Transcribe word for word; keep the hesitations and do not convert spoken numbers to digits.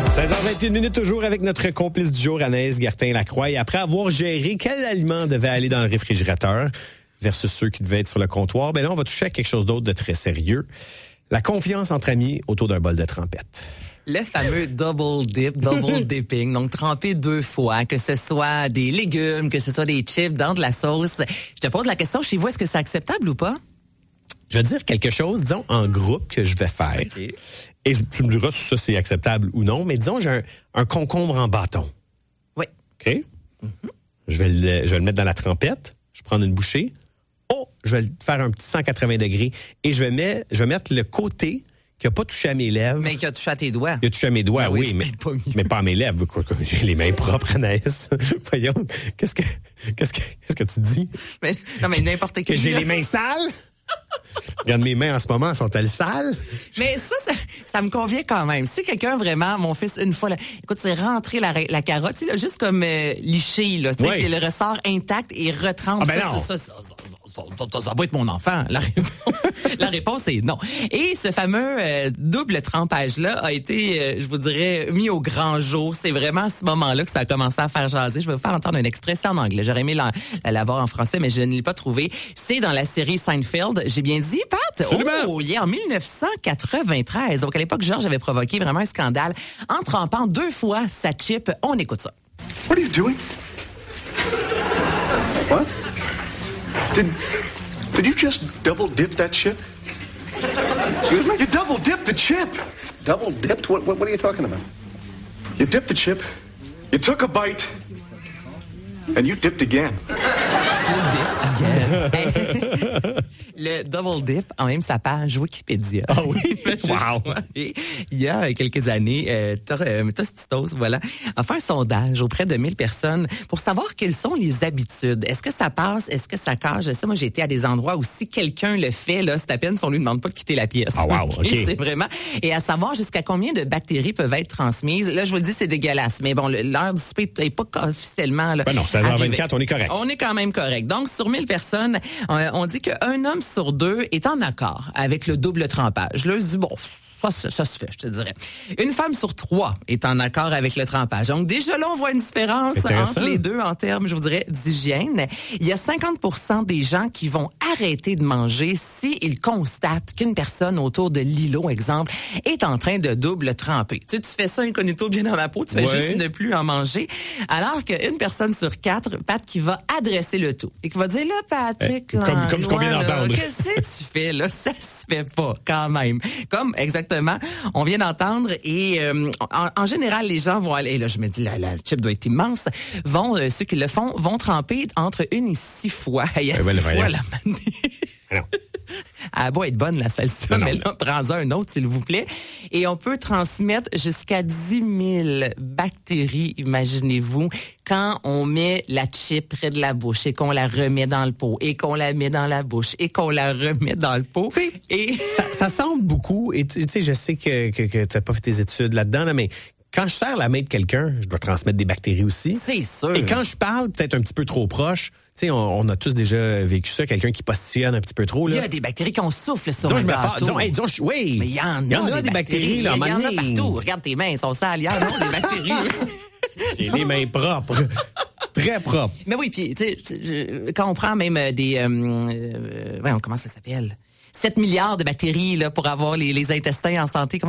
seize heures vingt et une minutes toujours avec notre complice du jour, Anaïs Gertin-Lacroix. Et après avoir géré quel aliment devait aller dans le réfrigérateur versus ceux qui devaient être sur le comptoir, ben là, on va toucher à quelque chose d'autre de très sérieux. La confiance entre amis autour d'un bol de trempette. Le fameux double dip, double dipping, donc tremper deux fois, que ce soit des légumes, que ce soit des chips dans de la sauce. Je te pose la question, chez vous, est-ce que c'est acceptable ou pas? Je vais dire quelque chose, disons, en groupe que je vais faire. Okay. Et tu me diras si ça c'est acceptable ou non, mais disons, j'ai un, un concombre en bâton. Oui. OK? Mm-hmm. Je vais, le, je vais le mettre dans la trempette, je vais prendre une bouchée. Oh, je vais faire un petit cent quatre-vingts degrés et je vais mettre, je vais mettre le côté qui n'a pas touché à mes lèvres. Mais qui a touché à tes doigts. Il a touché à mes doigts, ah oui, oui mais, pas mais pas à mes lèvres. J'ai les mains propres, Anaïs. Voyons, qu'est-ce que, qu'est-ce que, qu'est-ce que tu dis? Mais, non, mais n'importe qui. Que j'ai les mains sales? Regarde, mes mains en ce moment, sont-elles sales? Mais ça, ça, ça me convient quand même. Si quelqu'un vraiment, mon fils, une fois, là, écoute, c'est rentrer la, la carotte, là, juste comme euh, liché, là, tu sais, puis le ressort intact et retrempe. Ah ben ça, non. Ça, ça, ça, ça, ça, ça, ça va être mon enfant. La réponse, la réponse est non. Et ce fameux euh, double trempage-là a été, euh, je vous dirais, mis au grand jour. C'est vraiment à ce moment-là que ça a commencé à faire jaser. Je vais vous faire entendre un extrait, c'est en anglais. J'aurais aimé la, la l'avoir en français, mais je ne l'ai pas trouvé. C'est dans la série Seinfeld. J'ai bien dit, Pat? Absolument. Oh, il est en dix-neuf cent quatre-vingt-treize. Donc, à l'époque, George avait provoqué vraiment un scandale en trempant deux fois sa chip. On écoute ça. What are you doing? What? Did, did you just double dip that chip? Excuse me? You double dipped the chip. Double dipped? What, what, what are you talking about? You dipped the chip, you took a bite, and you dipped again. You dipped again. Le double dip a même sa page Wikipédia. Ah oui? Wow! Il y a quelques années, euh, Tostitos, voilà, a fait un sondage auprès de mille personnes pour savoir quelles sont les habitudes. Est-ce que ça passe? Est-ce que ça cache? Je sais, moi, j'ai été à des endroits où si quelqu'un le fait, là, c'est à peine si on lui demande pas de quitter la pièce. Ah wow, OK. C'est vraiment... Et à savoir jusqu'à combien de bactéries peuvent être transmises. Là, je vous le dis, c'est dégueulasse. Mais bon, l'heure du souper n'est pas officiellement... Là, ben non, seize heures vingt-quatre, on est correct. On est quand même correct. Donc, sur mille personnes, on, on dit qu'un homme sur deux est en accord avec le double trempage. Là, je dis, bon, ça, ça, ça se fait, je te dirais. Une femme sur trois est en accord avec le trempage. Donc, déjà là, on voit une différence entre les deux en termes, je vous dirais, d'hygiène. Il y a cinquante pour cent des gens qui vont arrêter de manger s'ils constatent qu'une personne autour de l'îlot, exemple, est en train de double tremper. Tu sais, tu fais ça incognito bien dans ma peau, tu fais ouais. juste ne plus en manger. Alors qu'une personne sur quatre, Pat, qui va adresser le tout et qui va dire, là, Patrick, euh, comme, comme ce qu'on vient là, d'entendre. Qu'est-ce que tu fais, là? Ça se fait pas, quand même. Comme, exactement, on vient d'entendre et euh, en, en général, les gens vont aller, et là, je me dis, la, la chip doit être immense, vont, euh, ceux qui le font, vont tremper entre une et six fois. Il y a ouais, six ouais, fois la manée. Non. Elle va être bonne, la salsa, non, mais non. là, prends-en un autre, s'il vous plaît. Et on peut transmettre jusqu'à dix mille bactéries, imaginez-vous, quand on met la chip près de la bouche et qu'on la remet dans le pot, et qu'on la met dans la bouche, et qu'on la remet dans le pot. Et ça, ça semble beaucoup, et tu sais, je sais que, que, que tu n'as pas fait tes études là-dedans, là, mais quand je serre la main de quelqu'un, je dois transmettre des bactéries aussi. C'est sûr. Et quand je parle peut-être un petit peu trop proche, tu sais, on, on a tous déjà vécu ça, quelqu'un qui postillonne un petit peu trop. Là. Il y a des bactéries qu'on souffle sur disons, un je me gâteau. fa... disons, hey, disons, je... oui. Mais il y en a, il y en a des, des bactéries. Là, il y en a ligne. partout. Regarde tes mains, elles sont sales. Il y en a des bactéries. J'ai les mains propres. Très propres. Mais oui, puis tu sais, quand on prend même des... Euh, euh, voyons, comment ça s'appelle? sept milliards de bactéries là pour avoir les, les intestins en santé. Comment